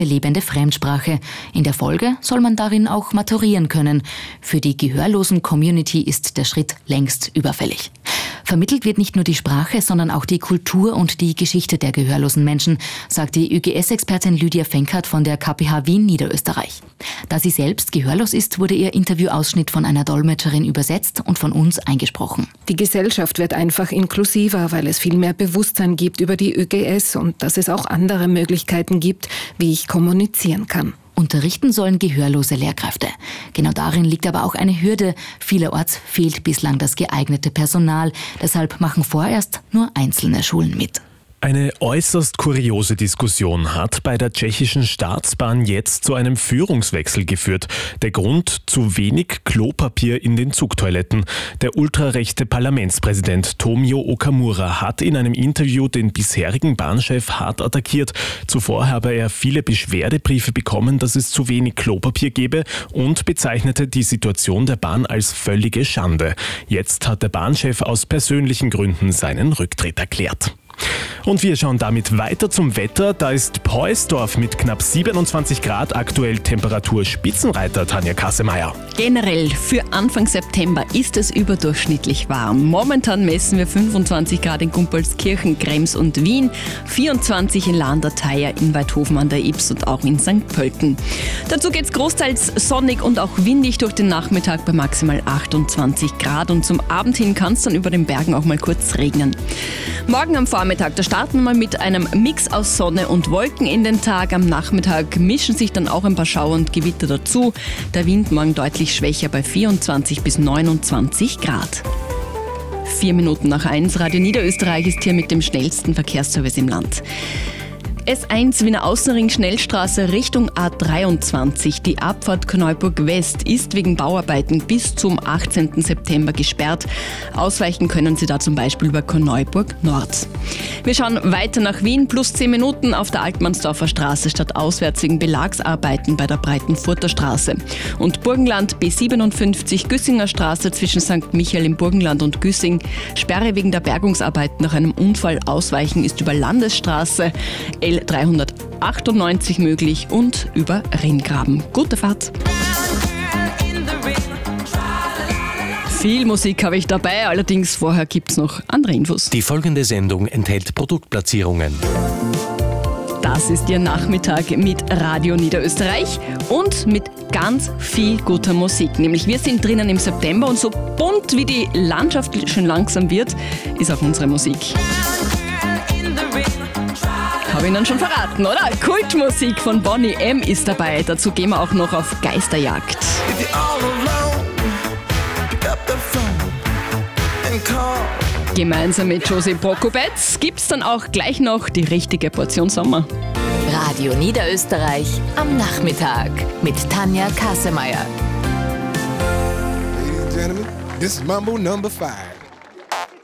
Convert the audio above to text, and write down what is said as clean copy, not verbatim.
lebende Fremdsprache. In der Folge soll man darin auch maturieren können. Für die Gehörlosen-Community ist der Schritt längst überfällig. Vermittelt wird nicht nur die Sprache, sondern auch die Kultur und die Geschichte der gehörlosen Menschen, sagt die ÖGS-Expertin Lydia Fenkert von der KPH Wien Niederösterreich. Da sie selbst gehörlos ist, wurde ihr Interviewausschnitt von einer Dolmetscherin übersetzt und von uns eingesprochen. Die Gesellschaft wird einfach inklusiver, weil es viel mehr Bewusstsein gibt über die ÖGS und dass es auch andere Möglichkeiten gibt, wie ich kommunizieren kann. Unterrichten sollen gehörlose Lehrkräfte. Genau darin liegt aber auch eine Hürde. Vielerorts fehlt bislang das geeignete Personal. Deshalb machen vorerst nur einzelne Schulen mit. Eine äußerst kuriose Diskussion hat bei der tschechischen Staatsbahn jetzt zu einem Führungswechsel geführt. Der Grund: zu wenig Klopapier in den Zugtoiletten. Der ultrarechte Parlamentspräsident Tomio Okamura hat in einem Interview den bisherigen Bahnchef hart attackiert. Zuvor habe er viele Beschwerdebriefe bekommen, dass es zu wenig Klopapier gebe, und bezeichnete die Situation der Bahn als völlige Schande. Jetzt hat der Bahnchef aus persönlichen Gründen seinen Rücktritt erklärt. Und wir schauen damit weiter zum Wetter. Da ist Poisdorf mit knapp 27 Grad aktuell Temperaturspitzenreiter, Tanja Kassemeyer. Generell für Anfang September ist es überdurchschnittlich warm. Momentan messen wir 25 Grad in Gumpolskirchen, Krems und Wien, 24 in Landau-Theier, in Weidhofen an der Ybbs und auch in St. Pölten. Dazu geht es großteils sonnig und auch windig durch den Nachmittag bei maximal 28 Grad. Und zum Abend hin kann es dann über den Bergen auch mal kurz regnen. Morgen am Vormittag, da starten wir mal mit einem Mix aus Sonne und Wolken in den Tag. Am Nachmittag mischen sich dann auch ein paar Schauer und Gewitter dazu. Der Wind morgen deutlich schwächer bei 24 bis 29 Grad. 4 Minuten nach 1, Radio Niederösterreich ist hier mit dem schnellsten Verkehrsservice im Land. S1 Wiener Außenring Schnellstraße Richtung A23. Die Abfahrt Kneuburg West ist wegen Bauarbeiten bis zum 18. September gesperrt. Ausweichen können Sie da zum Beispiel über Kneuburg Nord. Wir schauen weiter nach Wien, plus 10 Minuten auf der Altmannsdorfer Straße statt auswärts wegen Belagsarbeiten bei der Breitenfurter Straße. Und Burgenland B57 Güssinger Straße zwischen St. Michael im Burgenland und Güssing. Sperre wegen der Bergungsarbeiten nach einem Unfall. Ausweichen ist über Landesstraße L398 möglich und über Renngraben. Gute Fahrt! Viel Musik habe ich dabei, allerdings vorher gibt es noch andere Infos. Die folgende Sendung enthält Produktplatzierungen. Das ist Ihr Nachmittag mit Radio Niederösterreich und mit ganz viel guter Musik. Nämlich wir sind drinnen im September und so bunt wie die Landschaft schon langsam wird, ist auch unsere Musik. Habe ich Ihnen schon verraten, oder? Kultmusik von Boney M. ist dabei. Dazu gehen wir auch noch auf Geisterjagd. Gemeinsam mit Josie Prokopetz gibt's dann auch gleich noch die richtige Portion Sommer. Radio Niederösterreich am Nachmittag mit Tanja Kassemeyer. Ladies and gentlemen, this is Mambo number 5.